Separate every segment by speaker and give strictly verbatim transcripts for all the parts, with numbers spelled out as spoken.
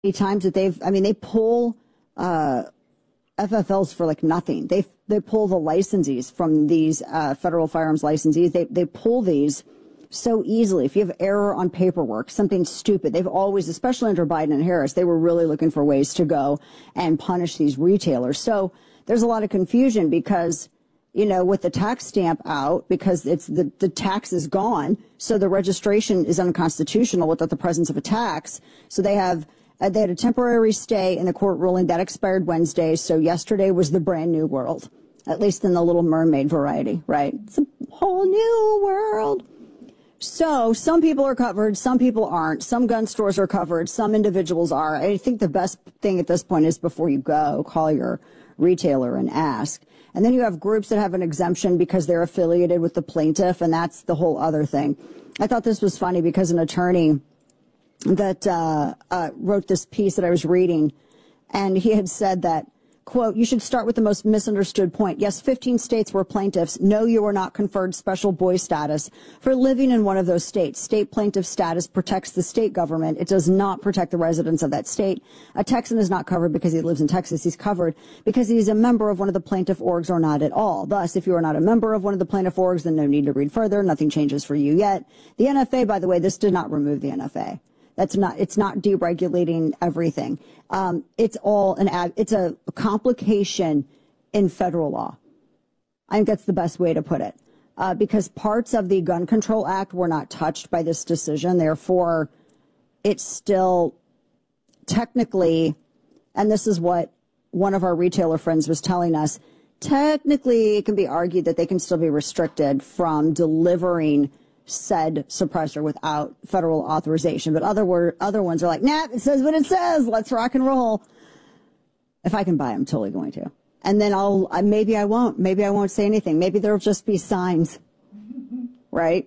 Speaker 1: times that they've, I mean, they pull uh, F F Ls for like nothing. They they pull the licensees from these uh, federal firearms licensees. They they pull these so easily. If you have error on paperwork, something stupid, they've always, especially under Biden and Harris, they were really looking for ways to go and punish these retailers. So there's a lot of confusion because, you know, with the tax stamp out, because it's the, the tax is gone, so the registration is unconstitutional without the presence of a tax. So they have uh, they had a temporary stay in the court ruling that expired Wednesday. So yesterday was the brand new world, at least in the Little Mermaid variety, right? It's a whole new world. So some people are covered, some people aren't. Some gun stores are covered, some individuals are. I think the best thing at this point is before you go, call your retailer and ask. And then you have groups that have an exemption because they're affiliated with the plaintiff, and that's the whole other thing. I thought this was funny because an attorney that uh, uh, wrote this piece that I was reading, and he had said that, quote, you should start with the most misunderstood point. Yes, fifteen states were plaintiffs. No, you are not conferred special boy status for living in one of those states. State plaintiff status protects the state government. It does not protect the residents of that state. A Texan is not covered because he lives in Texas. He's covered because he's a member of one of the plaintiff orgs or not at all. Thus, if you are not a member of one of the plaintiff orgs, then no need to read further. Nothing changes for you yet. The N F A, by the way, this did not remove the N F A. That's not, it's not deregulating everything. Um, it's all an, ad, it's a complication in federal law. I think that's the best way to put it. Uh, because parts of the Gun Control Act were not touched by this decision. Therefore, it's still technically, and this is what one of our retailer friends was telling us, technically it can be argued that they can still be restricted from delivering said suppressor without federal authorization. But other word, other ones are like, nah, it says what it says. Let's rock and roll. If I can buy, I'm totally going to. And then I'll, maybe I won't. Maybe I won't say anything. Maybe there'll just be signs. Right?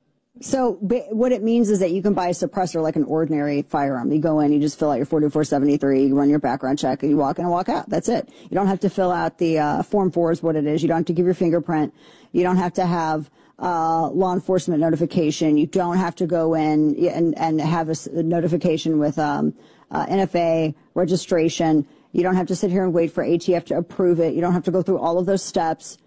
Speaker 1: So what it means is that you can buy a suppressor like an ordinary firearm. You go in, you just fill out your forty-four seventy-three, you run your background check, and you walk in and walk out. That's it. You don't have to fill out the uh, Form four is what it is. You don't have to give your fingerprint. You don't have to have uh law enforcement notification. You don't have to go in and, and have a, a notification with um uh, N F A registration. You don't have to sit here and wait for A T F to approve it. You don't have to go through all of those steps.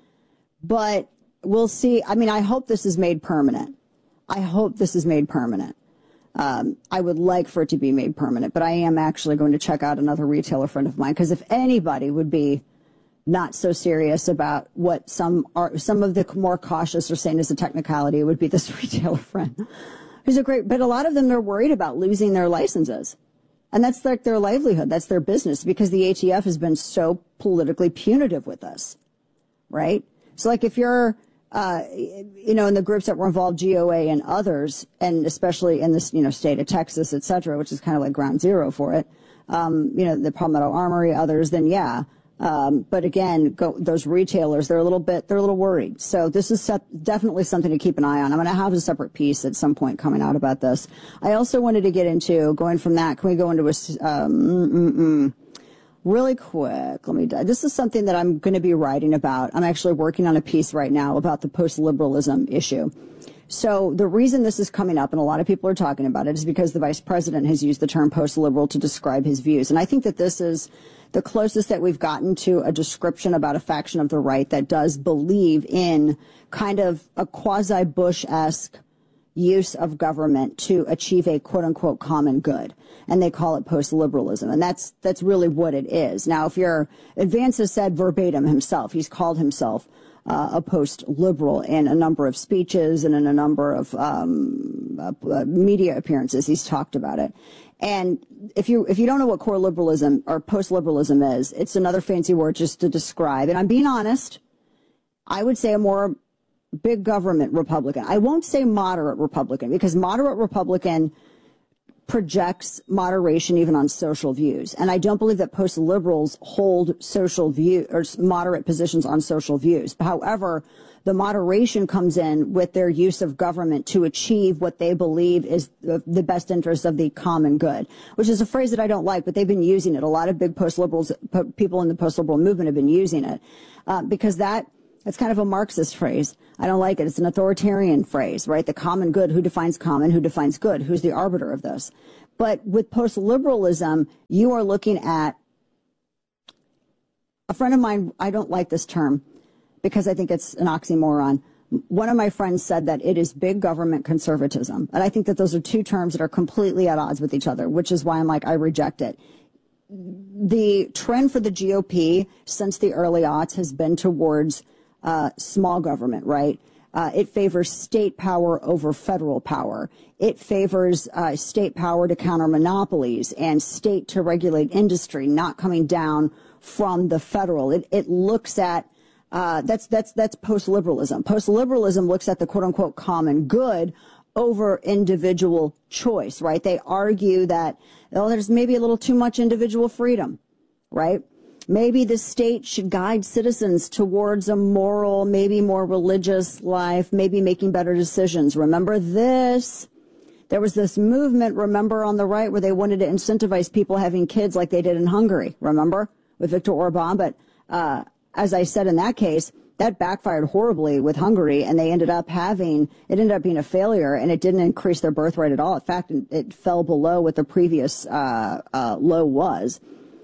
Speaker 1: But we'll see. I mean, I hope this is made permanent. I hope this is made permanent. Um, I would like for it to be made permanent, but I am actually going to check out another retailer friend of mine, because if anybody would be not so serious about what some are, some of the more cautious are saying is a technicality, it would be this retailer friend. Who's a great, but a lot of them are worried about losing their licenses. And that's like their livelihood. That's their business, because the A T F has been so politically punitive with us. Right? So like if you're, uh, you know, in the groups that were involved, G O A and others, and especially in this, you know, state of Texas, et cetera, which is kind of like ground zero for it, um, you know, the Palmetto Armory, others, then yeah. Um, but again, go, those retailers, they're a little bit, they're a little worried. So this is set, definitely something to keep an eye on. I'm going to have a separate piece at some point coming out about this. I also wanted to get into, going from that, can we go into a, um, mm, mm, really quick, let me, this is something that I'm going to be writing about. I'm actually working on a piece right now about the post-liberalism issue. So the reason this is coming up, and a lot of people are talking about it, is because the vice president has used the term post-liberal to describe his views. And I think that this is the closest that we've gotten to a description about a faction of the right that does believe in kind of a quasi-Bush-esque use of government to achieve a quote-unquote common good. And they call it post-liberalism. And that's that's really what it is. Now, if you're, Vance has said verbatim himself, he's called himself uh, a post-liberal in a number of speeches and in a number of um, uh, media appearances. He's talked about it. And if you if you don't know what core liberalism or post-liberalism is, it's another fancy word just to describe. And I'm being honest, I would say a more big government Republican. I won't say moderate Republican, because moderate Republican projects moderation even on social views. And I don't believe that post-liberals hold social view or moderate positions on social views. However, the moderation comes in with their use of government to achieve what they believe is the best interest of the common good, which is a phrase that I don't like, but they've been using it. A lot of big post-liberals, people in the post-liberal movement have been using it uh, because that it's kind of a Marxist phrase. I don't like it. It's an authoritarian phrase, right? The common good. Who defines common? Who defines good? Who's the arbiter of this? But with post-liberalism, you are looking at a friend of mine. I don't like this term because I think it's an oxymoron. One of my friends said that it is big government conservatism. And I think that those are two terms that are completely at odds with each other, which is why I'm like, I reject it. The trend for the G O P since the early aughts has been towards uh, small government, right? Uh, it favors state power over federal power. It favors uh, state power to counter monopolies and state to regulate industry, not coming down from the federal. It, it looks at Uh, that's that's that's post-liberalism. Post-liberalism looks at the quote-unquote common good over individual choice, right? They argue that, oh, there's maybe a little too much individual freedom, right? Maybe the state should guide citizens towards a moral, maybe more religious life, maybe making better decisions. Remember this? There was this movement, remember, on the right where they wanted to incentivize people having kids like they did in Hungary, remember, with Viktor Orban, but uh as I said in that case, that backfired horribly with Hungary, and they ended up having, it ended up being a failure, and it didn't increase their birth rate at all. In fact, it fell below what the previous uh, uh, low was.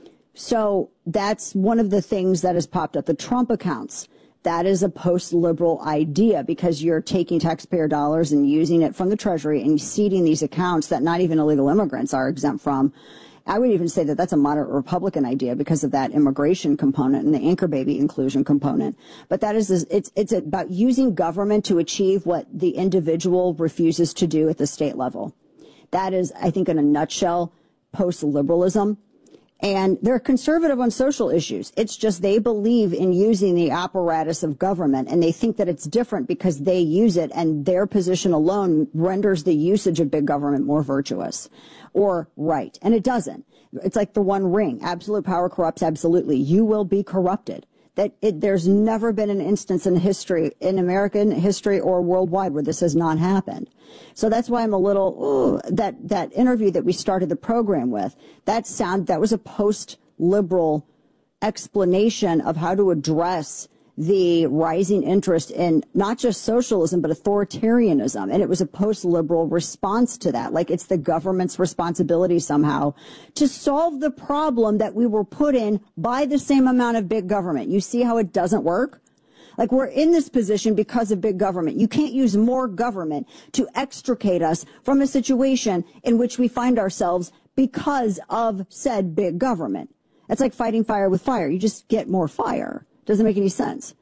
Speaker 1: So that's one of the things that has popped up. The Trump accounts, that is a post-liberal idea because you're taking taxpayer dollars and using it from the Treasury and seeding these accounts that not even illegal immigrants are exempt from. I would even say that that's a moderate Republican idea because of that immigration component and the anchor baby inclusion component. But that is, it's, it's about using government to achieve what the individual refuses to do at the state level. That is, I think, in a nutshell, post-liberalism. And they're conservative on social issues. It's just they believe in using the apparatus of government, and they think that it's different because they use it, and their position alone renders the usage of big government more virtuous or right. And it doesn't. It's like the one ring. Absolute power corrupts absolutely. You will be corrupted. That it, there's never been an instance in history, in American history or worldwide, where this has not happened. So that's why I'm a little, ooh, that, that interview that we started the program with, that sound, that was a post-liberal explanation of how to address the rising interest in not just socialism, but authoritarianism. And it was a post-liberal response to that. Like it's the government's responsibility somehow to solve the problem that we were put in by the same amount of big government. You see how it doesn't work? Like we're in this position because of big government. You can't use more government to extricate us from a situation in which we find ourselves because of said big government. It's like fighting fire with fire. You just get more fire. Doesn't make any sense.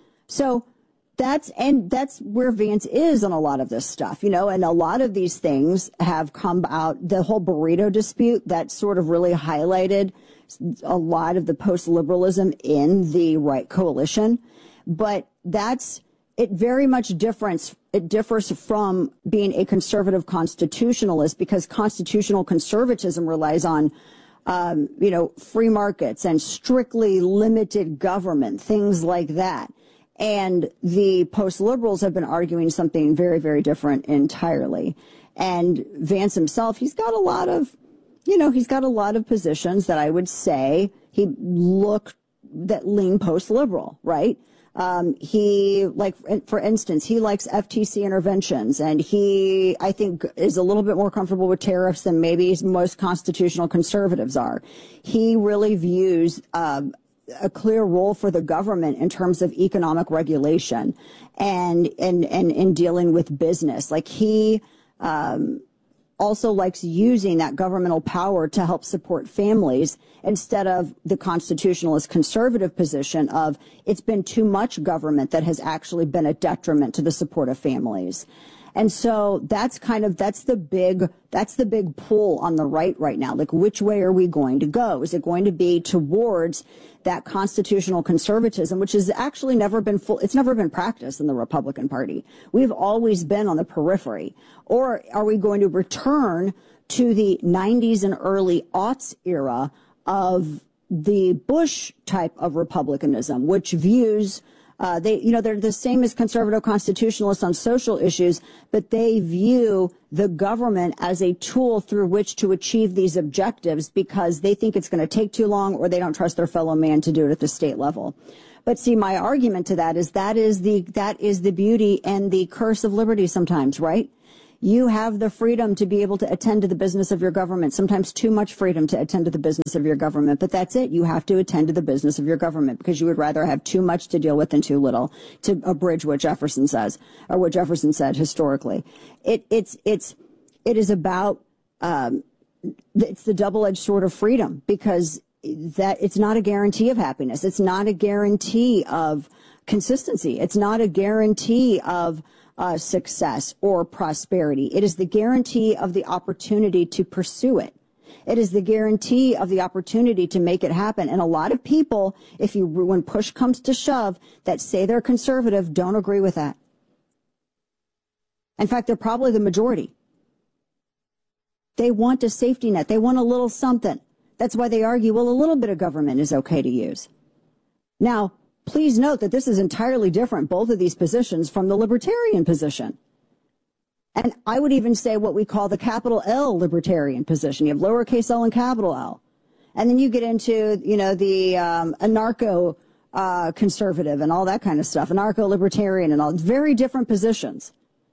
Speaker 1: So that's, and that's where Vance is on a lot of this stuff, you know, and a lot of these things have come out. The whole burrito dispute that sort of really highlighted a lot of the post-liberalism in the right coalition. But that's, it very much difference, it differs from being a conservative constitutionalist because constitutional conservatism relies on Um, you know, free markets and strictly limited government, things like that. And the post-liberals have been arguing something very, very different entirely. And Vance himself, he's got a lot of, you know, he's got a lot of positions that I would say he look that lean post-liberal, right? Um, he, like, for instance, he likes F T C interventions, and he, I think, is a little bit more comfortable with tariffs than maybe most constitutional conservatives are. He really views um, a clear role for the government in terms of economic regulation and and and in dealing with business. Like he um, also likes using that governmental power to help support families instead of the constitutionalist conservative position of it's been too much government that has actually been a detriment to the support of families. And so that's kind of, that's the big, that's the big pull on the right right now. Like, which way are we going to go? Is it going to be towards that constitutional conservatism, which has actually never been full, it's never been practiced in the Republican Party. We've always been on the periphery. Or are we going to return to the nineties and early aughts era of the Bush type of republicanism, which views Uh, they, you know, they're the same as conservative constitutionalists on social issues, but they view the government as a tool through which to achieve these objectives because they think it's going to take too long or they don't trust their fellow man to do it at the state level. But see, my argument to that is that is the, that is the beauty and the curse of liberty sometimes, right? You have the freedom to be able to attend to the business of your government, sometimes too much freedom to attend to the business of your government. But that's it. You have to attend to the business of your government because you would rather have too much to deal with than too little, to abridge what Jefferson says, or what Jefferson said historically. It, it's, it's, it is about, um, it's the double-edged sword of freedom, because that it's not a guarantee of happiness. It's not a guarantee of consistency. It's not a guarantee of uh, success or prosperity. It is the guarantee of the opportunity to pursue it. It is the guarantee of the opportunity to make it happen. And a lot of people, if you, when push comes to shove, that say they're conservative, don't agree with that. In fact, they're probably the majority. They want a safety net. They want a little something. That's why they argue, well, a little bit of government is okay to use. Now, please note that this is entirely different, both of these positions, from the libertarian position. And I would even say what we call the capital L libertarian position. You have lowercase l and capital L. And then you get into, you know, the um, anarcho uh, conservative and all that kind of stuff, anarcho libertarian and all. Very different positions.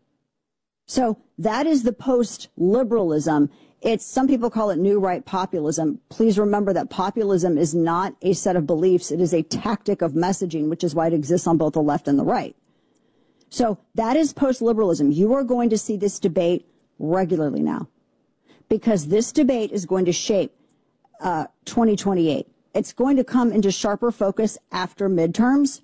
Speaker 1: So that is the post-liberalism. It's, some people call it new right populism. Please remember that populism is not a set of beliefs. It is a tactic of messaging, which is why it exists on both the left and the right. So that is post-liberalism. You are going to see this debate regularly now, because this debate is going to shape uh, twenty twenty-eight. It's going to come into sharper focus after midterms,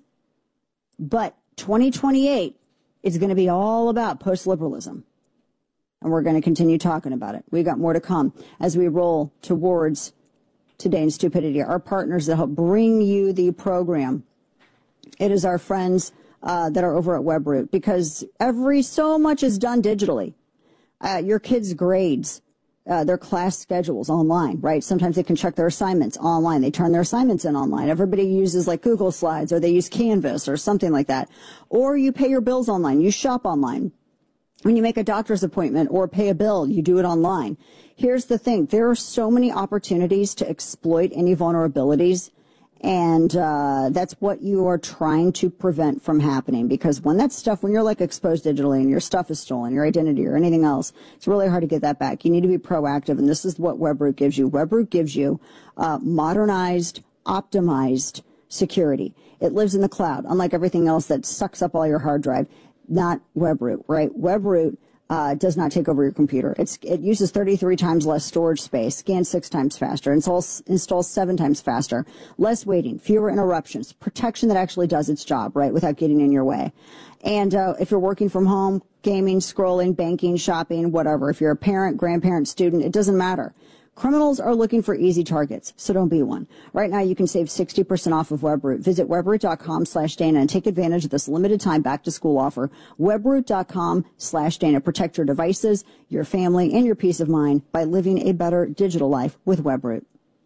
Speaker 1: but twenty twenty-eight is going to be all about post-liberalism. And we're going to continue talking about it. We got more to come as we roll towards Today in Stupidity. Our partners that help bring you the program, it is our friends uh, that are over at Webroot, because every so much is done digitally. Uh, your kids' grades, uh, their class schedules online, right? Sometimes they can check their assignments online. They turn their assignments in online. Everybody uses like Google Slides, or they use Canvas or something like that. Or you pay your bills online. You shop online. When you make a doctor's appointment or pay a bill, you do it online. Here's the thing. There are so many opportunities to exploit any vulnerabilities, and uh, that's what you are trying to prevent from happening, because when that stuff, when you're like exposed digitally and your stuff is stolen, your identity or anything else, it's really hard to get that back. You need to be proactive, and this is what Webroot gives you. Webroot gives you uh, modernized, optimized security. It lives in the cloud, unlike everything else that sucks up all your hard drive. Not Webroot, right? Webroot uh, does not take over your computer. It's, it uses thirty-three times less storage space, scans six times faster, installs, installs seven times faster, less waiting, fewer interruptions, protection that actually does its job, right, without getting in your way. And uh, if you're working from home, gaming, scrolling, banking, shopping, whatever, if you're a parent, grandparent, student, it doesn't matter. Criminals are looking for easy targets, so don't be one. Right now, you can save sixty percent off of Webroot. Visit webroot.com slash Dana and take advantage of this limited time back-to-school offer. Webroot.com slash Dana. Protect your devices, your family, and your peace of mind by living a better digital life with Webroot.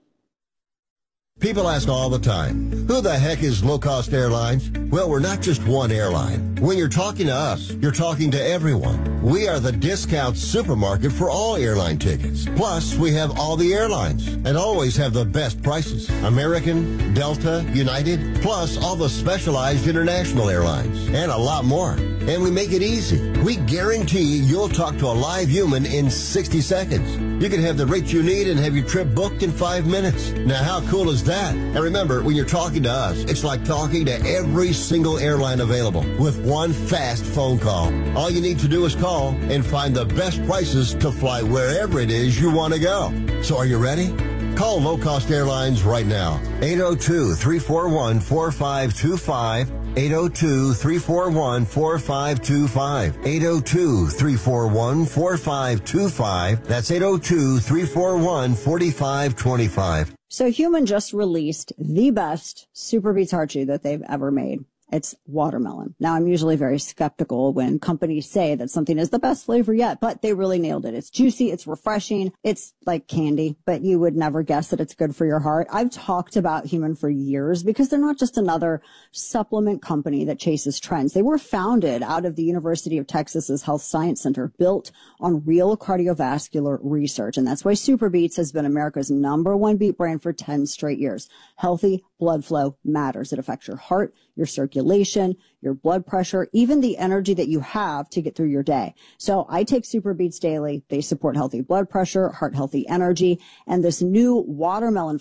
Speaker 2: People ask all the time, who the heck is Low Cost Airlines? Well, we're not just one airline. When you're talking to us, you're talking to everyone. We are the discount supermarket for all airline tickets. Plus, we have all the airlines and always have the best prices. American, Delta, United, plus all the specialized international airlines and a lot more. And we make it easy. We guarantee you'll talk to a live human in sixty seconds. You can have the rate you need and have your trip booked in five minutes. Now, how cool is that? And remember, when you're talking to us, it's like talking to every single airline available with one fast phone call. All you need to do is call and find the best prices to fly wherever it is you want to go. So are you ready? Call Low Cost Airlines right now. eight oh two, three four one, four five two five. eight oh two, three four one, four five two five. eight oh two, three four one, four five two five. That's eight oh two, three four one, four five two five.
Speaker 1: So Human just released the best Super Beats Heart Chew that they've ever made. It's watermelon. Now, I'm usually very skeptical when companies say that something is the best flavor yet, but they really nailed it. It's juicy. It's refreshing. It's like candy, but you would never guess that it's good for your heart. I've talked about Human for years because they're not just another supplement company that chases trends. They were founded out of the University of Texas's Health Science Center, built on real cardiovascular research. And that's why Super Beats has been America's number one beat brand for ten straight years. Healthy blood flow matters. It affects your heart, your circulation, circulation, your blood pressure, even the energy that you have to get through your day. So I take Super Beets daily. They support healthy blood pressure, heart healthy energy, and this new watermelon